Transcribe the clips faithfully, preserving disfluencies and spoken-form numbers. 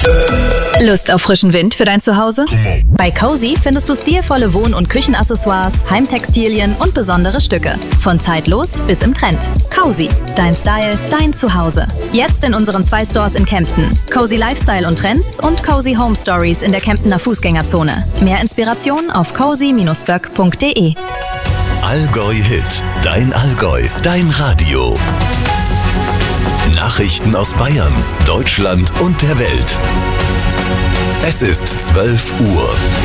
Lust auf frischen Wind für dein Zuhause? Bei Cozy findest du stilvolle Wohn- und Küchenaccessoires, Heimtextilien und besondere Stücke. Von zeitlos bis im Trend. Cozy, dein Style, dein Zuhause. Jetzt in unseren zwei Stores in Kempten. Cozy Lifestyle und Trends und Cozy Home Stories in der Kemptener Fußgängerzone. Mehr Inspiration auf cozy Bindestrich böck Punkt de. Allgäu Hit, dein Allgäu, dein Radio. Nachrichten aus Bayern, Deutschland und der Welt. Es ist zwölf Uhr.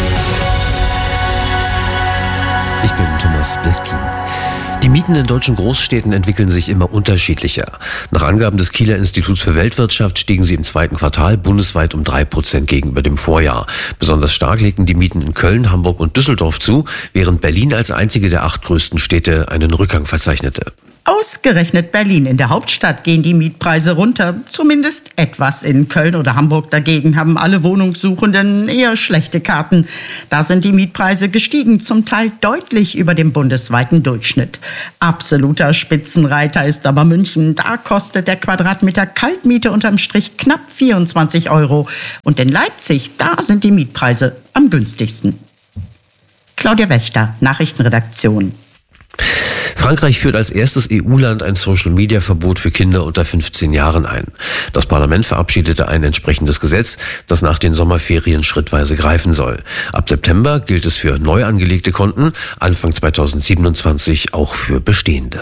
Ich bin Thomas Bliskin. Die Mieten in deutschen Großstädten entwickeln sich immer unterschiedlicher. Nach Angaben des Kieler Instituts für Weltwirtschaft stiegen sie im zweiten Quartal bundesweit um drei Prozent gegenüber dem Vorjahr. Besonders stark legten die Mieten in Köln, Hamburg und Düsseldorf zu, während Berlin als einzige der acht größten Städte einen Rückgang verzeichnete. Ausgerechnet Berlin. In der Hauptstadt gehen die Mietpreise runter. Zumindest etwas. In Köln oder Hamburg dagegen haben alle Wohnungssuchenden eher schlechte Karten. Da sind die Mietpreise gestiegen, zum Teil deutlich über dem bundesweiten Durchschnitt. Absoluter Spitzenreiter ist aber München. Da kostet der Quadratmeter Kaltmiete unterm Strich knapp vierundzwanzig Euro. Und in Leipzig, da sind die Mietpreise am günstigsten. Claudia Wächter, Nachrichtenredaktion. Frankreich führt als erstes E U-Land ein Social-Media-Verbot für Kinder unter fünfzehn Jahren ein. Das Parlament verabschiedete ein entsprechendes Gesetz, das nach den Sommerferien schrittweise greifen soll. Ab September gilt es für neu angelegte Konten, Anfang zweitausendsiebenundzwanzig auch für bestehende.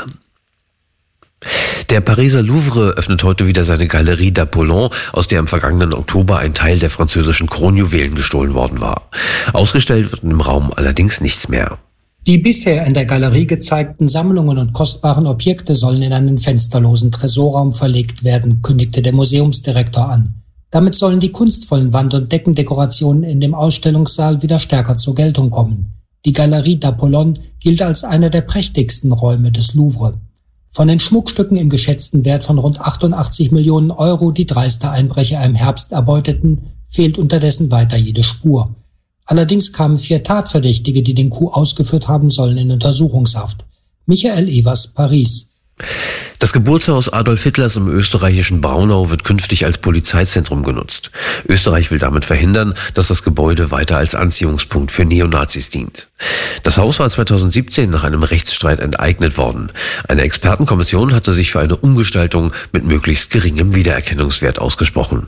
Der Pariser Louvre öffnet heute wieder seine Galerie d'Apollon, aus der im vergangenen Oktober ein Teil der französischen Kronjuwelen gestohlen worden war. Ausgestellt wird im Raum allerdings nichts mehr. Die bisher in der Galerie gezeigten Sammlungen und kostbaren Objekte sollen in einen fensterlosen Tresorraum verlegt werden, kündigte der Museumsdirektor an. Damit sollen die kunstvollen Wand- und Deckendekorationen in dem Ausstellungssaal wieder stärker zur Geltung kommen. Die Galerie d'Apollon gilt als einer der prächtigsten Räume des Louvre. Von den Schmuckstücken im geschätzten Wert von rund achtundachtzig Millionen Euro, die dreiste Einbrecher im Herbst erbeuteten, fehlt unterdessen weiter jede Spur. Allerdings kamen vier Tatverdächtige, die den Coup ausgeführt haben sollen, in Untersuchungshaft. Michael Evers, Paris. Das Geburtshaus Adolf Hitlers im österreichischen Braunau wird künftig als Polizeizentrum genutzt. Österreich will damit verhindern, dass das Gebäude weiter als Anziehungspunkt für Neonazis dient. Das Haus war zweitausendsiebzehn nach einem Rechtsstreit enteignet worden. Eine Expertenkommission hatte sich für eine Umgestaltung mit möglichst geringem Wiedererkennungswert ausgesprochen.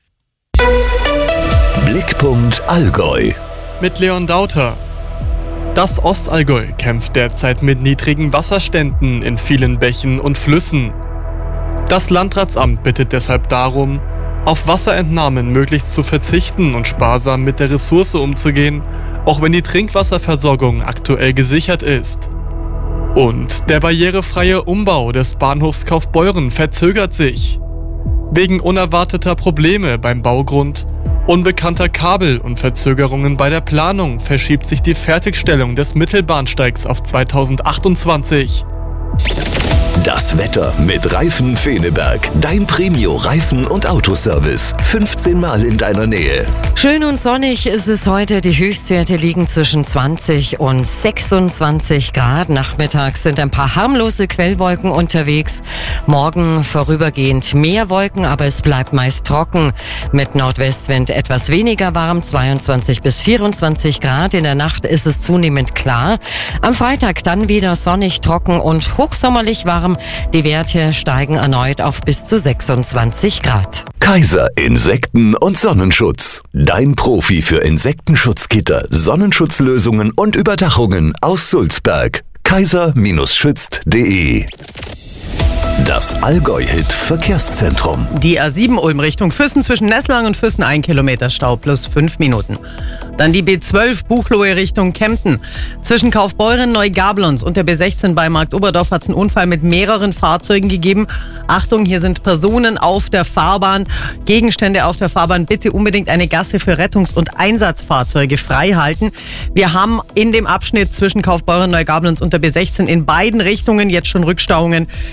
Blickpunkt Allgäu. Mit Leon Dauter. Das Ostallgäu kämpft derzeit mit niedrigen Wasserständen in vielen Bächen und Flüssen. Das Landratsamt bittet deshalb darum, auf Wasserentnahmen möglichst zu verzichten und sparsam mit der Ressource umzugehen, auch wenn die Trinkwasserversorgung aktuell gesichert ist. Und der barrierefreie Umbau des Bahnhofs Kaufbeuren verzögert sich. Wegen unerwarteter Probleme beim Baugrund, unbekannter Kabel und Verzögerungen bei der Planung verschiebt sich die Fertigstellung des Mittelbahnsteigs auf zweitausendachtundzwanzig. Das Wetter mit Reifen Feneberg. Dein Premio-Reifen- und Autoservice. fünfzehn Mal in deiner Nähe. Schön und sonnig ist es heute. Die Höchstwerte liegen zwischen zwanzig und sechsundzwanzig Grad. Nachmittags sind ein paar harmlose Quellwolken unterwegs. Morgen vorübergehend mehr Wolken, aber es bleibt meist trocken. Mit Nordwestwind etwas weniger warm, zweiundzwanzig bis vierundzwanzig Grad. In der Nacht ist es zunehmend klar. Am Freitag dann wieder sonnig, trocken und hochsommerlich warm. Die Werte steigen erneut auf bis zu sechsundzwanzig Grad. Kaiser Insekten- und Sonnenschutz. Dein Profi für Insektenschutzgitter, Sonnenschutzlösungen und Überdachungen aus Sulzberg. kaiser schützt punkt de. Das Allgäu-Hit Verkehrszentrum. Die A sieben Ulm Richtung Füssen zwischen Nesslang und Füssen ein Kilometer Stau plus fünf Minuten. Dann die B zwölf Buchloe Richtung Kempten. Zwischen Kaufbeuren, Neugablons und der B sechzehn bei Markt Oberdorf hat es einen Unfall mit mehreren Fahrzeugen gegeben. Achtung, hier sind Personen auf der Fahrbahn, Gegenstände auf der Fahrbahn. Bitte unbedingt eine Gasse für Rettungs- und Einsatzfahrzeuge frei halten. Wir haben in dem Abschnitt zwischen Kaufbeuren, Neugablons und der B sechzehn in beiden Richtungen jetzt schon Rückstauungen.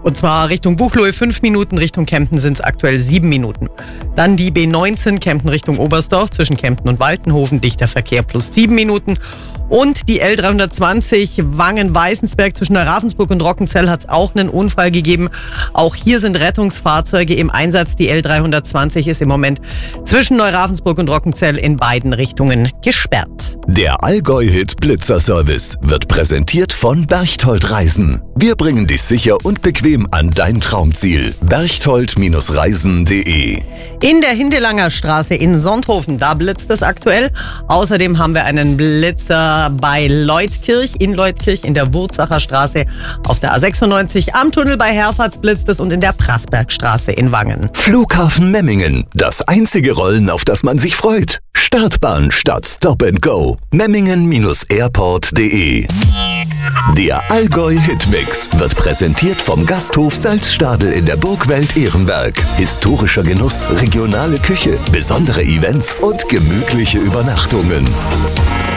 Und zwar Richtung Buchloe fünf Minuten, Richtung Kempten sind es aktuell sieben Minuten. Dann die B neunzehn Kempten Richtung Oberstdorf zwischen Kempten und Waltenhofen, dichter Verkehr plus sieben Minuten. Und die L dreihundertzwanzig Wangen-Weißensberg zwischen Ravensburg und Rockenzell hat es auch einen Unfall gegeben. Auch hier sind Rettungsfahrzeuge im Einsatz. Die L dreihundertzwanzig ist im Moment zwischen Neuravensburg und Rockenzell in beiden Richtungen gesperrt. Der Allgäu-Hit Blitzer-Service wird präsentiert von Berchtold Reisen. Wir bringen dich sicher und bequem an dein Traumziel. berchtold Reisen punkt de. In der Hindelanger Straße in Sonthofen, da blitzt es aktuell. Außerdem haben wir einen Blitzer bei Leutkirch, in Leutkirch in der Wurzacher Straße, auf der A sechsundneunzig, am Tunnel bei Herfahrt blitzt es und in der Prassbergstraße in Wangen. Flughafen Memmingen, das einzige Rollen, auf das man sich freut. Startbahn statt Stop and Go. Memmingen Airport punkt de. Der Allgäu-Hitmix wird präsentiert vom Gasthof Salzstadel in der Burgwelt Ehrenberg. Historischer Genuss, regionale Küche, besondere Events und gemütliche Übernachtungen.